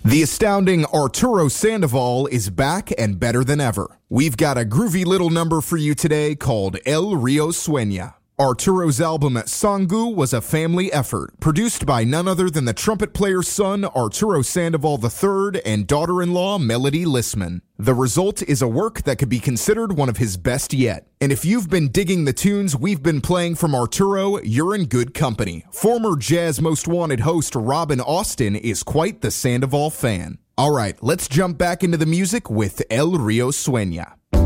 The astounding Arturo Sandoval is back and better than ever. We've got a groovy little number for you today called El Rio Sueña. Arturo's album Sangu was a family effort, produced by none other than the trumpet player's son Arturo Sandoval III and daughter-in-law Melody Lissman. The result is a work that could be considered one of his best yet. And if you've been digging the tunes we've been playing from Arturo, you're in good company. Former Jazz Most Wanted host Robin Austin is quite the Sandoval fan. All right, let's jump back into the music with El Rio Sueña.